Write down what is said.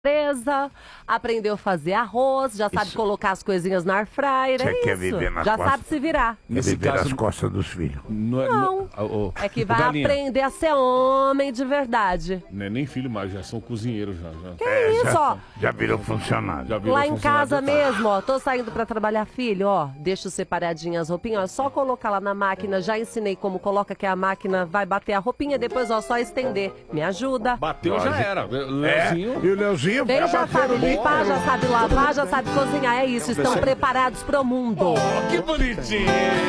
presa, aprendeu a fazer arroz, já sabe colocar as coisinhas na air fryer, Você quer isso. viver nas Já costas? sabe se virar. Nesse viver caso, as costas dos filhos. Não, é que vai aprender a ser homem de verdade. Não é nem filho, mas já são cozinheiros já. Que isso, ó. Já virou funcionário. Lá em casa mesmo, ó, tô saindo pra trabalhar, filho, ó, deixo separadinhas as roupinhas, ó, só colocar lá na máquina, já ensinei como coloca que a máquina vai bater a roupinha, depois, ó, só estender. Me ajuda. Bateu, já era. Leozinho. E o Leozinho Ele já sabe limpar, já sabe lavar, já sabe cozinhar, é isso, estão preparados pro mundo. Oh, que bonitinho.